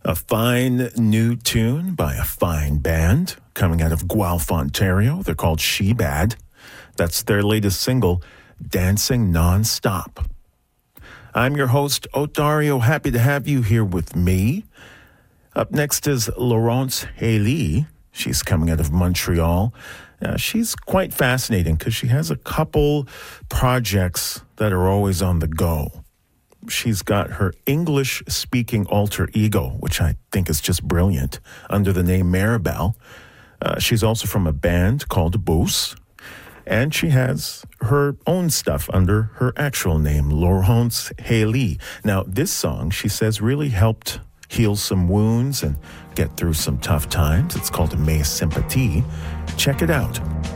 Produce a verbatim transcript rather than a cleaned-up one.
A fine new tune by a fine band coming out of Guelph, Ontario. They're called She Bad. That's their latest single, Dancing Non-Stop. I'm your host, Otario. Happy to have you here with me. Up next is Laurence Haley. She's coming out of Montreal. Uh, she's quite fascinating because she has a couple projects that are always on the go. She's got her English-speaking alter ego, which I think is just brilliant, under the name Maribel. Uh, she's also from a band called Boos, and she has her own stuff under her actual name, Laurence Haley. Now, this song, she says, really helped heal some wounds and get through some tough times. It's called Mes Sympathies. Check it out.